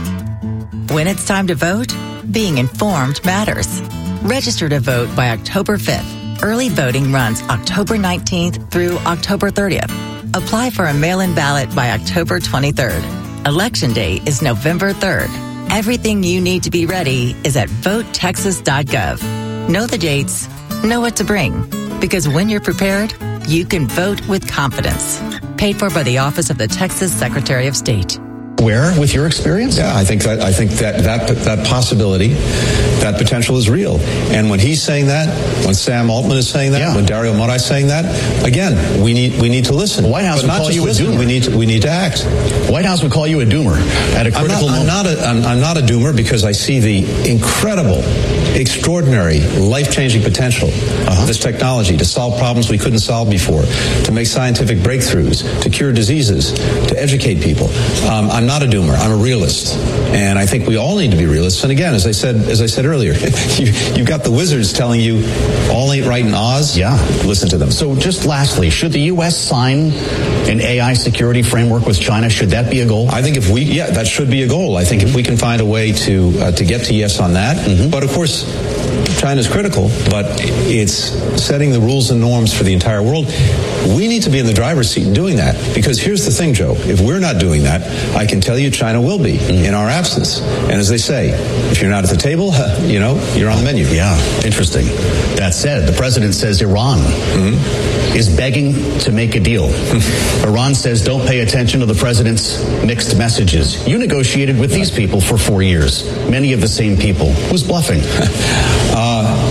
When it's time to vote, being informed matters. Register to vote by October fifth. Early voting runs October nineteenth through October thirtieth. Apply for a mail-in ballot by October twenty-third. Election day is November third. Everything you need to be ready is at vote texas dot gov. Know the dates, know what to bring, because when you're prepared, you can vote with confidence. Paid for by the Office of the Texas Secretary of State. Where, with your experience? Yeah, I think that I think that that that possibility, that potential is real. And when he's saying that, when Sam Altman is saying that, yeah. when Dario Morai is saying that, again, we need we need to listen. The White House but would not call just you listen, a doomer. We need to, we need to act. White House would call you a doomer at a critical I'm not, moment. I'm not a I'm, I'm not a doomer because I see the incredible, extraordinary, life-changing potential uh-huh. of this technology to solve problems we couldn't solve before, to make scientific breakthroughs, to cure diseases, to educate people. Um, I'm not a doomer. I'm a realist, and I think we all need to be realists. And again, as I said, as I said earlier, you, you've got the wizards telling you all ain't right in Oz. Yeah, listen to them. So, just lastly, should the U S sign an A I security framework with China? Should that be a goal? I think if we, yeah, that should be a goal. I think mm-hmm. if we can find a way to uh, to get to yes on that, mm-hmm. but of course, China's critical, but it's setting the rules and norms for the entire world. We need to be in the driver's seat in doing that, because here's the thing, Joe. If we're not doing that, I can tell you China will be mm-hmm. in our absence. And as they say, if you're not at the table, you know, you're on the menu. Yeah, interesting. That said, the president says Iran mm-hmm. is begging to make a deal. Iran says don't pay attention to the president's mixed messages. You negotiated with these people for four years, many of the same people. Who's bluffing? uh,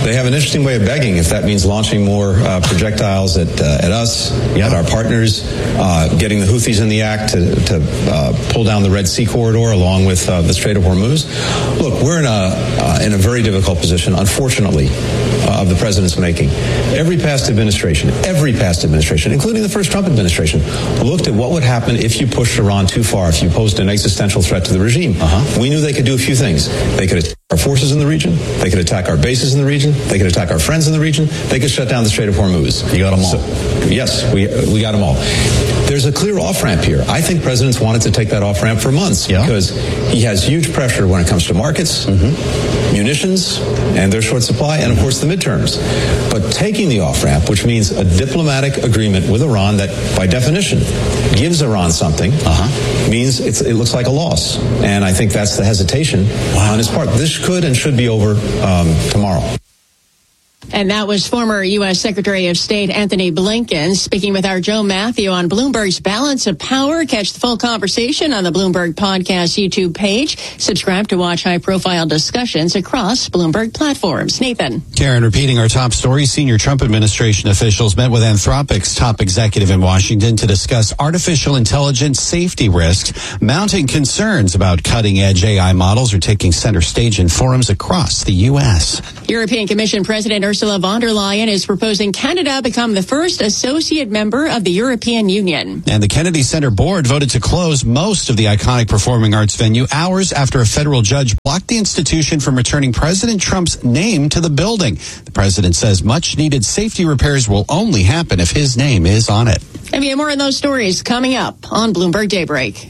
They have an interesting way of begging, if that means launching more uh, projectiles at uh, at us, yeah. at our partners, uh, getting the Houthis in the act to, to uh, pull down the Red Sea corridor along with uh, the Strait of Hormuz. Look, we're in a uh, in a very difficult position, unfortunately, uh, of the president's making. Every past administration, every past administration, including the first Trump administration, looked at what would happen if you pushed Iran too far, if you posed an existential threat to the regime. Uh-huh. We knew they could do a few things. They could attack our forces in the region. They could attack our bases in the region. They could attack our friends in the region. They could shut down the Strait of Hormuz. You got them all. So, yes, we we got them all. There's a clear off-ramp here. I think presidents wanted to take that off-ramp for months yeah. because he has huge pressure when it comes to markets, mm-hmm. munitions, and their short supply, and of course the midterms. But taking the off-ramp, which means a diplomatic agreement with Iran that, by definition, gives Iran something, uh-huh. means it's, it looks like a loss. And I think that's the hesitation wow. on his part. This could and should be over um, tomorrow. And that was former U S Secretary of State Anthony Blinken speaking with our Joe Matthew on Bloomberg's Balance of Power. Catch the full conversation on the Bloomberg Podcast YouTube page. Subscribe to watch high-profile discussions across Bloomberg platforms. Nathan. Karen, repeating our top story, senior Trump administration officials met with Anthropic's top executive in Washington to discuss artificial intelligence safety risks. Mounting concerns about cutting-edge A I models are taking center stage in forums across the U S. European Commission President Ursula von der Leyen is proposing Canada become the first associate member of the European Union. And the Kennedy Center board voted to close most of the iconic performing arts venue hours after a federal judge blocked the institution from returning President Trump's name to the building. The president says much needed safety repairs will only happen if his name is on it. And we have more on those stories coming up on Bloomberg Daybreak.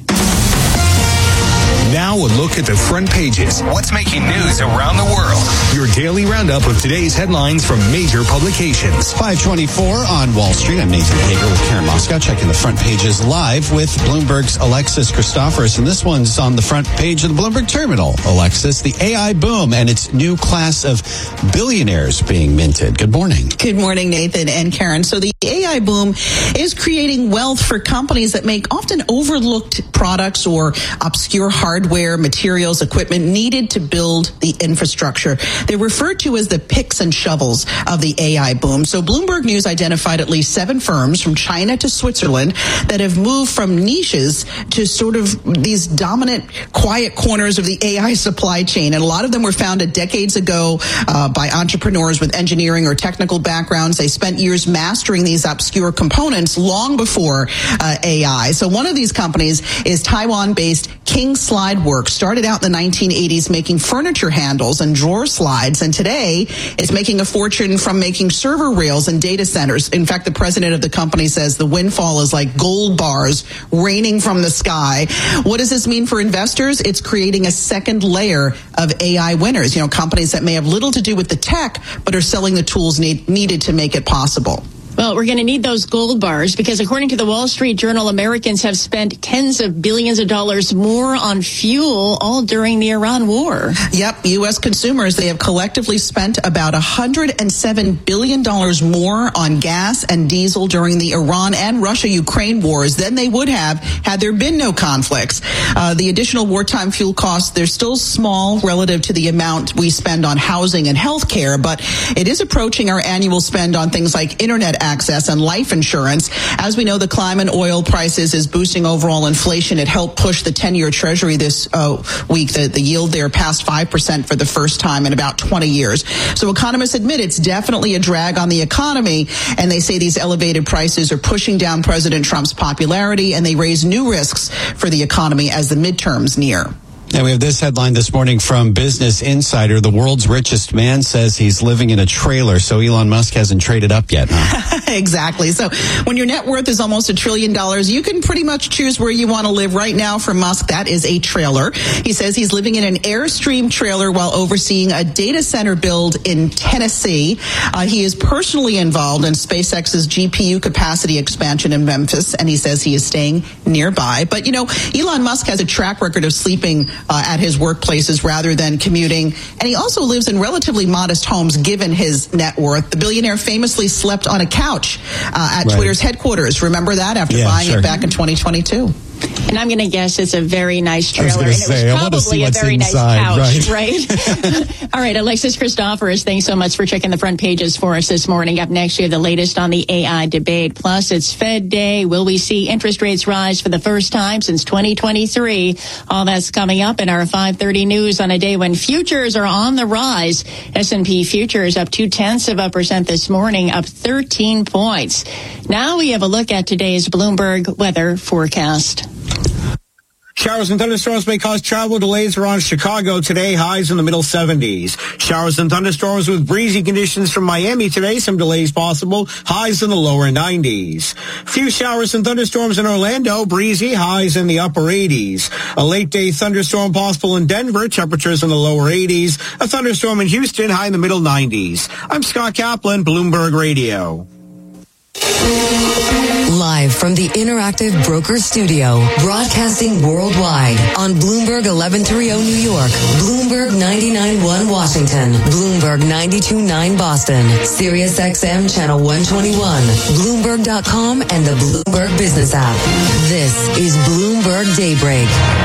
Now a look at the front pages. What's making news around the world? Your daily roundup of today's headlines from major publications. five twenty-four on Wall Street. I'm Nathan Hager with Karen Moscow, checking the front pages live with Bloomberg's Alexis Christoforous. And this one's on the front page of the Bloomberg Terminal. Alexis, the A I boom and its new class of billionaires being minted. Good morning. Good morning, Nathan and Karen. So the A I boom is creating wealth for companies that make often overlooked products or obscure hardware. Hardware, materials, equipment needed to build the infrastructure. They're referred to as the picks and shovels of the A I boom. So Bloomberg News identified at least seven firms from China to Switzerland that have moved from niches to sort of these dominant, quiet corners of the A I supply chain. And a lot of them were founded decades ago uh, by entrepreneurs with engineering or technical backgrounds. They spent years mastering these obscure components long before uh, A I. So one of these companies is Taiwan-based King Slide Works. Started out in the nineteen eighties making furniture handles and drawer slides, and today is making a fortune from making server rails and data centers. In fact, the president of the company says the windfall is like gold bars raining from the sky. What does this mean for investors? It's creating a second layer of A I winners. You know, companies that may have little to do with the tech, but are selling the tools need, needed to make it possible. Well, we're going to need those gold bars because according to the Wall Street Journal, Americans have spent tens of billions of dollars more on fuel all during the Iran war. Yep. U S consumers, they have collectively spent about one hundred seven billion dollars more on gas and diesel during the Iran and Russia-Ukraine wars than they would have had there been no conflicts. Uh, the additional wartime fuel costs, they're still small relative to the amount we spend on housing and health care, but it is approaching our annual spend on things like internet access and life insurance. As we know, the climb in oil prices is boosting overall inflation. It helped push the ten-year Treasury this uh, week. The, the yield there passed five percent for the first time in about twenty years. So economists admit it's definitely a drag on the economy, and they say these elevated prices are pushing down President Trump's popularity, and they raise new risks for the economy as the midterms near. And we have this headline this morning from Business Insider. The world's richest man says he's living in a trailer, so Elon Musk hasn't traded up yet, huh? Exactly. So when your net worth is almost a trillion dollars, you can pretty much choose where you want to live. Right now for Musk, that is a trailer. He says he's living in an Airstream trailer while overseeing a data center build in Tennessee. Uh, he is personally involved in SpaceX's G P U capacity expansion in Memphis, and he says he is staying nearby. But, you know, Elon Musk has a track record of sleeping Uh, at his workplaces rather than commuting. And he also lives in relatively modest homes given his net worth. The billionaire famously slept on a couch uh, at right. Twitter's headquarters. Remember that after yeah, buying sure. it back in twenty twenty-two? And I'm going to guess it's a very nice trailer. I was and say, it was probably a very inside, nice couch, right? right? All right, Alexis Christoforous, thanks so much for checking the front pages for us this morning. Up next, you have the latest on the A I debate. Plus, it's Fed Day. Will we see interest rates rise for the first time since twenty twenty-three? All that's coming up in our five thirty news on a day when futures are on the rise. S and P futures up two-tenths of a percent this morning, up thirteen points. Now we have a look at today's Bloomberg weather forecast. Showers and thunderstorms may cause travel delays around Chicago today, highs in the middle seventies. Showers and thunderstorms with breezy conditions from Miami today, some delays possible, highs in the lower nineties. Few showers and thunderstorms in Orlando, breezy, highs in the upper eighties. A late day thunderstorm possible in Denver, temperatures in the lower eighties. A thunderstorm in Houston, high in the middle nineties. I'm Scott Kaplan, Bloomberg Radio. Live from the Interactive Broker Studio, broadcasting worldwide on Bloomberg eleven thirty New York, Bloomberg ninety-nine point one Washington, Bloomberg ninety-two point nine Boston, Sirius X M Channel one twenty-one, Bloomberg dot com, and the Bloomberg Business app. This is Bloomberg Daybreak.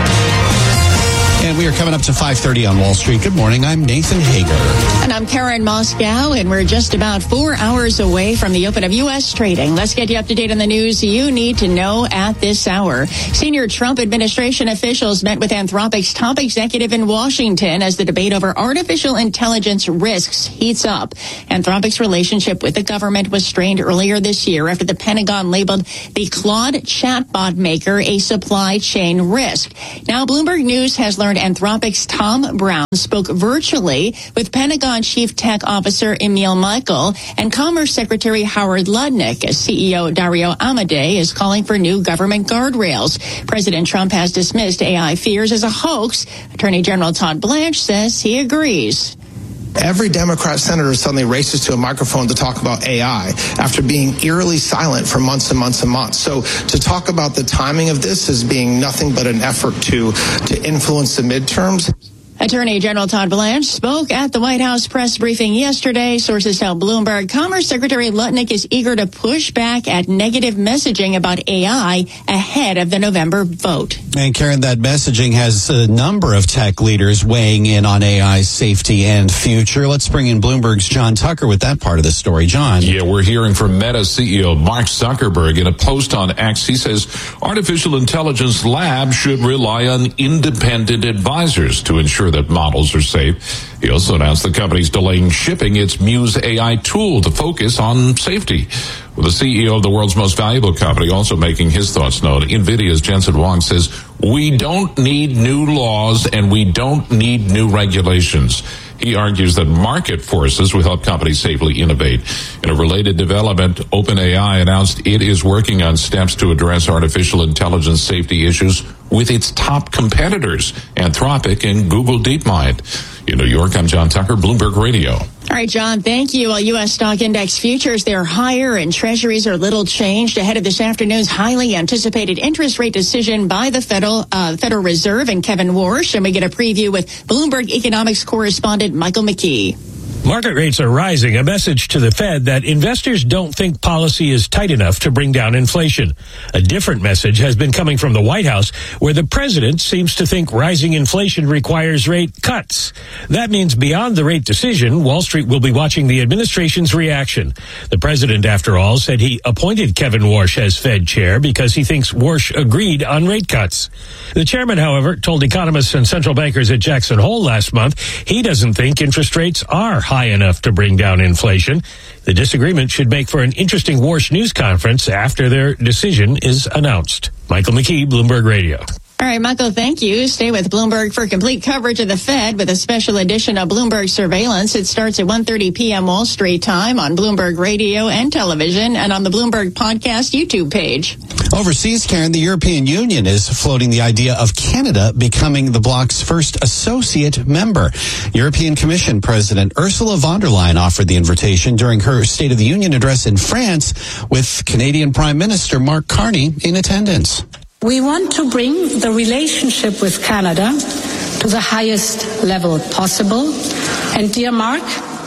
And we are coming up to five thirty on Wall Street. Good morning. I'm Nathan Hager. And I'm Karen Moscow, and we're just about four hours away from the open of U S trading. Let's get you up to date on the news you need to know at this hour. Senior Trump administration officials met with Anthropic's top executive in Washington as the debate over artificial intelligence risks heats up. Anthropic's relationship with the government was strained earlier this year after the Pentagon labeled the Claude chatbot maker a supply chain risk. Now, Bloomberg News has learned Anthropic's Tom Brown spoke virtually with Pentagon Chief Tech Officer Emil Michael and Commerce Secretary Howard Lutnick, as C E O Dario Amodei is calling for new government guardrails. President Trump has dismissed A I fears as a hoax. Attorney General Todd Blanche says he agrees. Every Democrat senator suddenly races to a microphone to talk about A I after being eerily silent for months and months and months. So to talk about the timing of this as being nothing but an effort to, to influence the midterms. Attorney General Todd Blanche spoke at the White House press briefing yesterday. Sources tell Bloomberg Commerce Secretary Lutnick is eager to push back at negative messaging about A I ahead of the November vote. And Karen, that messaging has a number of tech leaders weighing in on A I's safety and future. Let's bring in Bloomberg's John Tucker with that part of the story. John. Yeah, we're hearing from Meta C E O Mark Zuckerberg. In a post on X, he says artificial intelligence labs should rely on independent advisors to ensure that models are safe. He also announced the company's delaying shipping its Muse A I tool to focus on safety. With the C E O of the world's most valuable company also making his thoughts known, NVIDIA's Jensen Huang says, we don't need new laws and we don't need new regulations. He argues that market forces will help companies safely innovate. In a related development, OpenAI announced it is working on steps to address artificial intelligence safety issues with its top competitors, Anthropic and Google DeepMind. In New York, I'm John Tucker, Bloomberg Radio. All right, John, thank you. Well, U S stock index futures, they're higher and treasuries are little changed ahead of this afternoon's highly anticipated interest rate decision by the Federal uh, Federal Reserve and Kevin Warsh. And we get a preview with Bloomberg economics correspondent Michael McKee. Market rates are rising, a message to the Fed that investors don't think policy is tight enough to bring down inflation. A different message has been coming from the White House, where the president seems to think rising inflation requires rate cuts. That means beyond the rate decision, Wall Street will be watching the administration's reaction. The president, after all, said he appointed Kevin Warsh as Fed chair because he thinks Warsh agreed on rate cuts. The chairman, however, told economists and central bankers at Jackson Hole last month he doesn't think interest rates are high enough to bring down inflation. The disagreement should make for an interesting Warsh news conference after their decision is announced. Michael McKee, Bloomberg Radio. All right, Michael, thank you. Stay with Bloomberg for complete coverage of the Fed with a special edition of Bloomberg Surveillance. It starts at one thirty p.m. Wall Street time on Bloomberg Radio and television and on the Bloomberg Podcast YouTube page. Overseas, Karen, the European Union is floating the idea of Canada becoming the bloc's first associate member. European Commission President Ursula von der Leyen offered the invitation during her State of the Union address in France, with Canadian Prime Minister Mark Carney in attendance. We want to bring the relationship with Canada to the highest level possible. And dear Mark,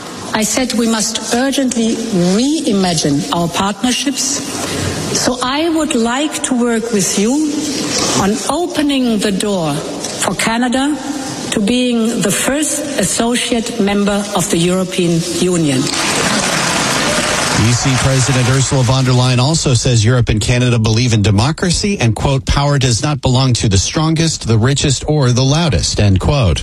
I said we must urgently reimagine our partnerships. So I would like to work with you on opening the door for Canada to being the first associate member of the European Union. E C President Ursula von der Leyen also says Europe and Canada believe in democracy and, quote, power does not belong to the strongest, the richest, or the loudest, end quote.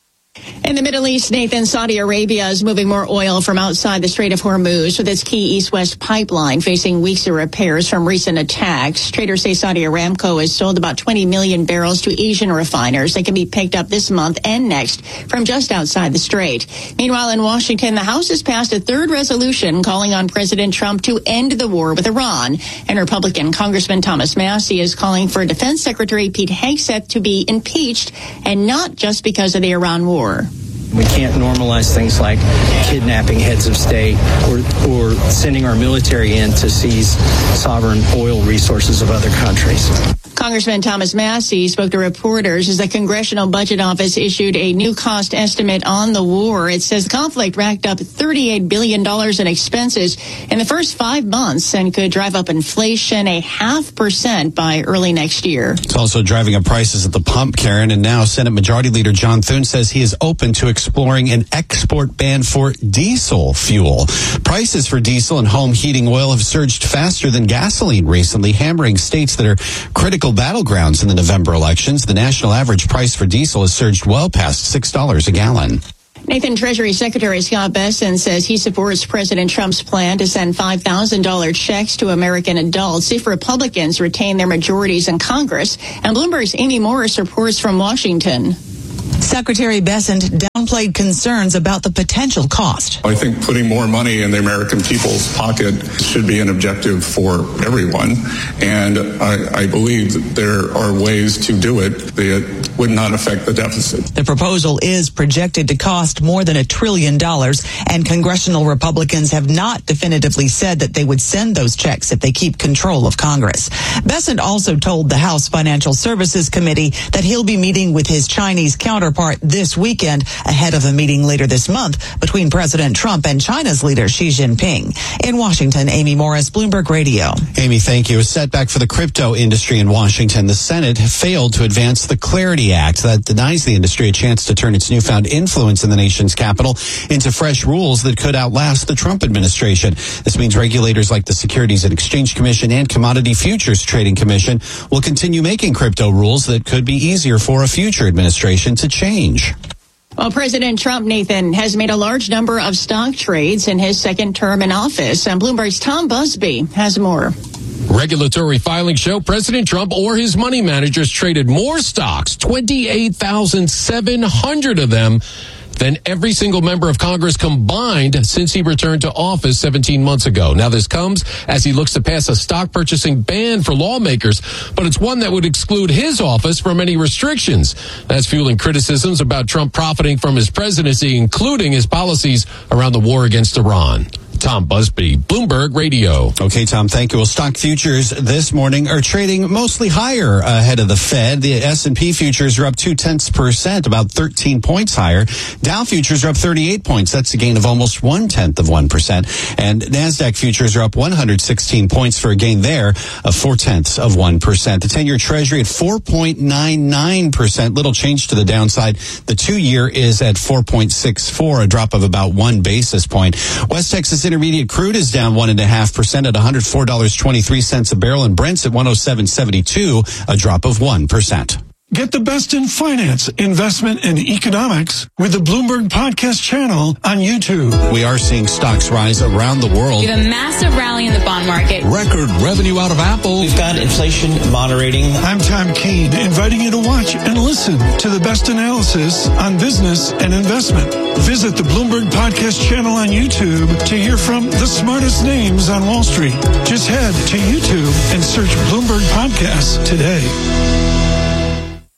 In the Middle East, Nathan, Saudi Arabia is moving more oil from outside the Strait of Hormuz with its key east-west pipeline facing weeks of repairs from recent attacks. Traders say Saudi Aramco has sold about twenty million barrels to Asian refiners. They can be picked up this month and next from just outside the strait. Meanwhile, in Washington, the House has passed a third resolution calling on President Trump to end the war with Iran. And Republican Congressman Thomas Massie is calling for Defense Secretary Pete Hegseth to be impeached, and not just because of the Iran war. We can't normalize things like kidnapping heads of state or, or sending our military in to seize sovereign oil resources of other countries. Congressman Thomas Massie spoke to reporters as the Congressional Budget Office issued a new cost estimate on the war. It says the conflict racked up thirty-eight billion dollars in expenses in the first five months and could drive up inflation a half percent by early next year. It's also driving up prices at the pump, Karen, and now Senate Majority Leader John Thune says he is open to exploring an export ban for diesel fuel. Prices for diesel and home heating oil have surged faster than gasoline recently, hammering states that are critical battlegrounds in the November elections. The national average price for diesel has surged well past six dollars a gallon. Nathan, Treasury Secretary Scott Bessent says he supports President Trump's plan to send five thousand dollars checks to American adults if Republicans retain their majorities in Congress. And Bloomberg's Amy Morris reports from Washington. Secretary Bessent downplayed concerns about the potential cost. I think putting more money in the American people's pocket should be an objective for everyone. And I, I believe that there are ways to do it that would not affect the deficit. The proposal is projected to cost more than a trillion dollars, and congressional Republicans have not definitively said that they would send those checks if they keep control of Congress. Bessent also told the House Financial Services Committee that he'll be meeting with his Chinese counterpart this weekend ahead of a meeting later this month between President Trump and China's leader Xi Jinping. In Washington, Amy Morris, Bloomberg Radio. Amy, thank you. A setback for the crypto industry in Washington. The Senate failed to advance the Clarity Act that denies the industry a chance to turn its newfound influence in the nation's capital into fresh rules that could outlast the Trump administration. This means regulators like the Securities and Exchange Commission and Commodity Futures Trading Commission will continue making crypto rules that could be easier for a future administration to change. Well, President Trump, Nathan, has made a large number of stock trades in his second term in office. And Bloomberg's Tom Busby has more. Regulatory filings show President Trump or his money managers traded more stocks, twenty-eight thousand seven hundred of them, than every single member of Congress combined since he returned to office seventeen months ago. Now, this comes as he looks to pass a stock purchasing ban for lawmakers, but it's one that would exclude his office from any restrictions. That's fueling criticisms about Trump profiting from his presidency, including his policies around the war against Iran. Tom Busby, Bloomberg Radio. Okay, Tom, thank you. Well, stock futures this morning are trading mostly higher ahead of the Fed. The S and P futures are up two-tenths percent, about thirteen points higher. Dow futures are up thirty-eight points. That's a gain of almost one-tenth of one percent. And NASDAQ futures are up one hundred sixteen points for a gain there of four-tenths of one percent. The ten-year Treasury at four point nine nine percent, little change to the downside. The two-year is at four point six four, a drop of about one basis point. West Texas Intermediate crude is down one and a half percent at one hundred four dollars and twenty-three cents a barrel, and Brent's at one oh seven seventy-two, a drop of one percent. Get the best in finance, investment, and economics with the Bloomberg Podcast channel on YouTube. We are seeing stocks rise around the world. We have a massive rally in the bond market. Record revenue out of Apple. We've got inflation moderating. I'm Tom Keene, inviting you to watch and listen to the best analysis on business and investment. Visit the Bloomberg Podcast channel on YouTube to hear from the smartest names on Wall Street. Just head to YouTube and search Bloomberg Podcasts today.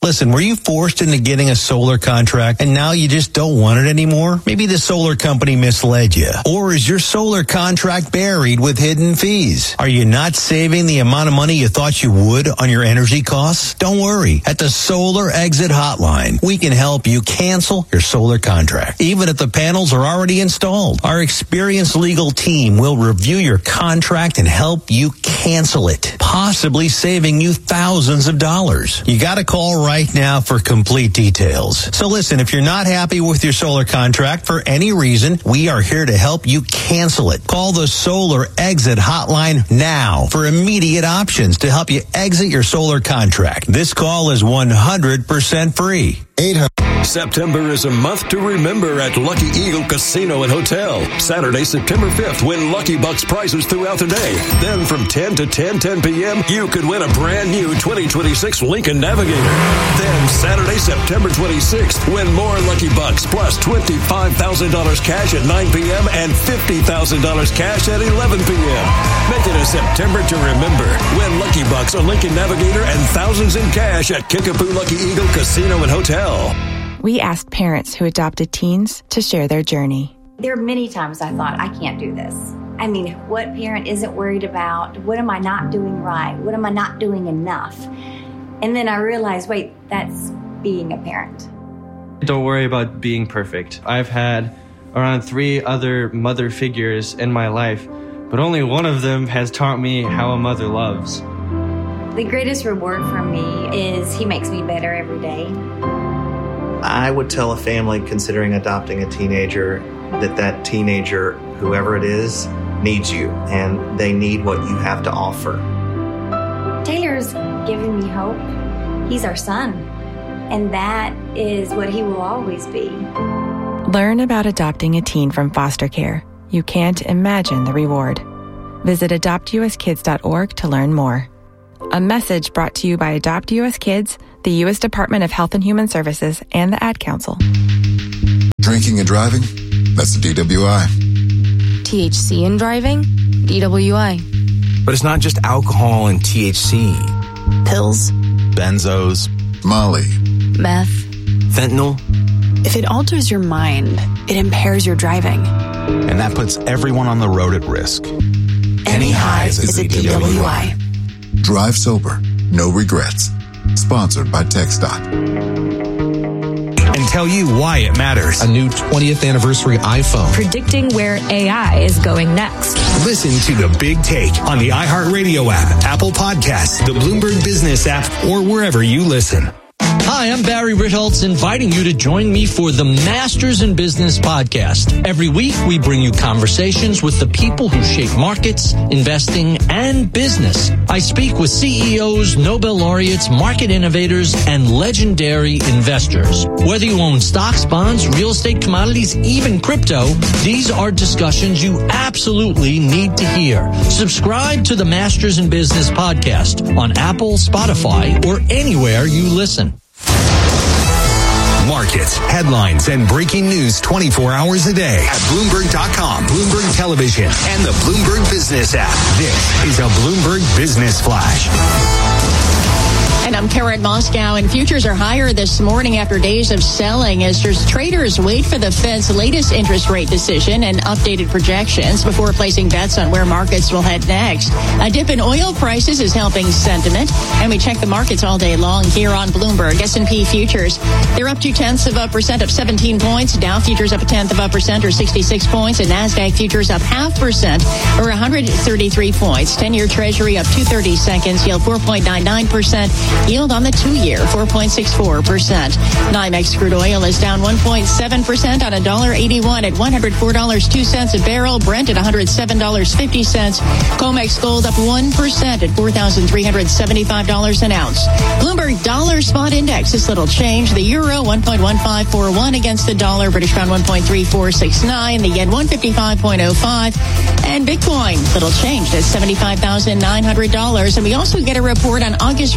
Listen, were you forced into getting a solar contract and now you just don't want it anymore? Maybe the solar company misled you. Or is your solar contract buried with hidden fees? Are you not saving the amount of money you thought you would on your energy costs? Don't worry. At the Solar Exit Hotline, we can help you cancel your solar contract, even if the panels are already installed. Our experienced legal team will review your contract and help you cancel it, possibly saving you thousands of dollars. You got to call right right now for complete details. So listen, if you're not happy with your solar contract for any reason, we are here to help you cancel it. Call the Solar Exit Hotline now for immediate options to help you exit your solar contract. This call is one hundred percent free. eight hundred September is a month to remember at Lucky Eagle Casino and Hotel. Saturday, September fifth, win Lucky Bucks prizes throughout the day. Then from ten to ten ten p.m., you could win a brand new twenty twenty-six Lincoln Navigator. Then Saturday, September twenty-sixth, win more Lucky Bucks plus twenty-five thousand dollars cash at nine p.m. and fifty thousand dollars cash at eleven p.m. Make it a September to remember. Win Lucky Bucks, a Lincoln Navigator, and thousands in cash at Kickapoo Lucky Eagle Casino and Hotel. We asked parents who adopted teens to share their journey. There are many times I thought, I can't do this. I mean, what parent isn't worried about, what am I not doing right? What am I not doing enough? And then I realized, wait, that's being a parent. Don't worry about being perfect. I've had around three other mother figures in my life, but only one of them has taught me how a mother loves. The greatest reward for me is he makes me better every day. I would tell a family considering adopting a teenager that that teenager, whoever it is, needs you, and they need what you have to offer. Taylor's giving me hope. He's our son, and that is what he will always be. Learn about adopting a teen from foster care. You can't imagine the reward. Visit adopt u s kids dot org to learn more. A message brought to you by Adopt U S Kids, the U S Department of Health and Human Services, and the Ad Council. Drinking and driving? That's the D W I. T H C in driving? D W I. But it's not just alcohol and T H C. Pills. Benzos. Molly. Meth. Fentanyl. If it alters your mind, it impairs your driving. And that puts everyone on the road at risk. Any highs is a D W I. Drive sober. No regrets. Sponsored by TxDOT. And tell you why it matters. A new twentieth anniversary iPhone. Predicting where A I is going next. Listen to The Big Take on the iHeartRadio app, Apple Podcasts, the Bloomberg Business app, or wherever you listen. Hi, I'm Barry Ritholtz, inviting you to join me for the Masters in Business podcast. Every week, we bring you conversations with the people who shape markets, investing, and business. I speak with C E Os, Nobel laureates, market innovators, and legendary investors. Whether you own stocks, bonds, real estate, commodities, even crypto, these are discussions you absolutely need to hear. Subscribe to the Masters in Business podcast on Apple, Spotify, or anywhere you listen. Markets, headlines, and breaking news twenty-four hours a day at Bloomberg dot com, Bloomberg Television, and the Bloomberg Business app. This is a Bloomberg Business Flash. And I'm Karen Moscow, and futures are higher this morning after days of selling as traders wait for the Fed's latest interest rate decision and updated projections before placing bets on where markets will head next. A dip in oil prices is helping sentiment, and we check the markets all day long here on Bloomberg. S and P futures, they're up two tenths of a percent, up seventeen points. Dow futures up a tenth of a percent, or sixty-six points, and NASDAQ futures up half percent, or one hundred thirty-three points. ten-year Treasury up two thirty seconds, yield four point nine nine percent. Yield on the two-year, four point six four percent. NYMEX crude oil is down one point seven percent on one dollar eighty-one at one hundred four dollars and two cents a barrel. Brent at one hundred seven dollars and fifty cents. COMEX gold up one percent at four thousand three hundred seventy-five dollars an ounce. Bloomberg dollar spot index is little change. The euro one point one five four one against the dollar. British pound one point three four six nine. The yen one fifty-five point oh five. And Bitcoin little change at seventy-five thousand nine hundred dollars. And we also get a report on August retail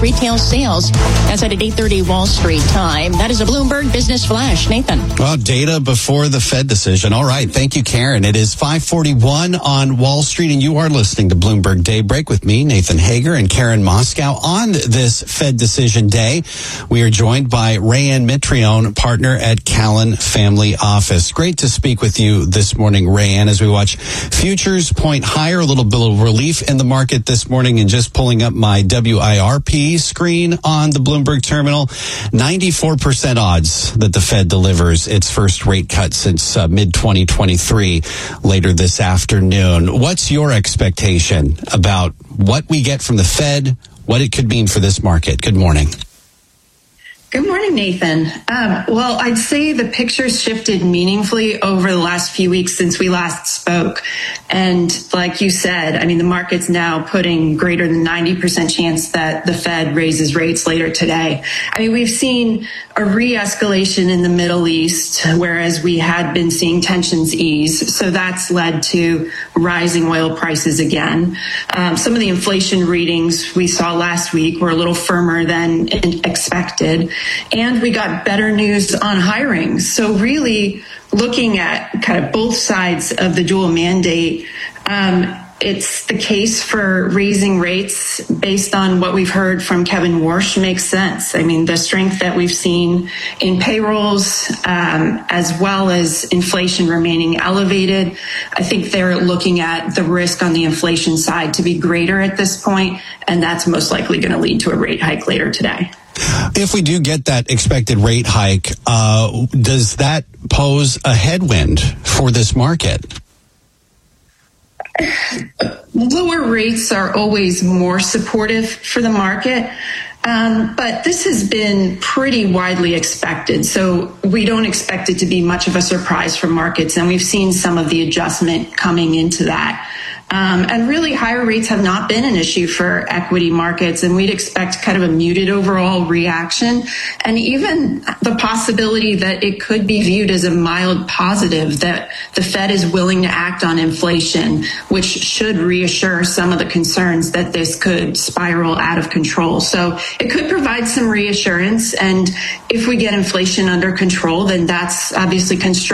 sales. That's at eight thirty Wall Street time. That is a Bloomberg Business Flash. Nathan. Well, data before the Fed decision. All right. Thank you, Karen. It is five forty-one on Wall Street, and you are listening to Bloomberg Daybreak with me, Nathan Hager, and Karen Moscow. On this Fed decision day, we are joined by Rayanne Mitrione, partner at Callan Family Office. Great to speak with you this morning, Rayanne, as we watch futures point higher, a little bit of relief in the market this morning, and just pulling up my W I R P screen on the Bloomberg terminal, ninety-four percent odds that the Fed delivers its first rate cut since uh, mid twenty twenty-three later this afternoon. What's your expectation about what we get from the Fed, what it could mean for this market? Good morning. Good morning, Nathan. Um, well, I'd say the picture's shifted meaningfully over the last few weeks since we last spoke. And like you said, I mean, the market's now putting greater than ninety percent chance that the Fed raises rates later today. I mean, we've seen a re-escalation in the Middle East, whereas we had been seeing tensions ease. So that's led to rising oil prices again. Um, some of the inflation readings we saw last week were a little firmer than expected. And we got better news on hiring. So really looking at kind of both sides of the dual mandate, um, it's the case for raising rates based on what we've heard from Kevin Warsh makes sense. I mean, the strength that we've seen in payrolls, um, as well as inflation remaining elevated, I think they're looking at the risk on the inflation side to be greater at this point, and that's most likely going to lead to a rate hike later today. If we do get that expected rate hike, uh, does that pose a headwind for this market? Lower rates are always more supportive for the market. Um, but this has been pretty widely expected, so we don't expect it to be much of a surprise for markets, and we've seen some of the adjustment coming into that. Um, and really, higher rates have not been an issue for equity markets, and we'd expect kind of a muted overall reaction, and even the possibility that it could be viewed as a mild positive, that the Fed is willing to act on inflation, which should reassure some of the concerns that this could spiral out of control. So it could provide some reassurance, and if we get inflation under control, then that's obviously constructive